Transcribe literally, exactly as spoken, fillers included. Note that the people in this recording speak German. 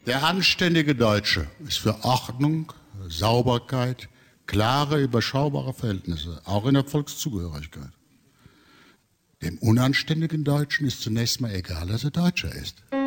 Der anständige Deutsche ist für Ordnung, Sauberkeit, klare, überschaubare Verhältnisse, auch in der Volkszugehörigkeit. Dem unanständigen Deutschen ist zunächst mal egal, dass er Deutscher ist.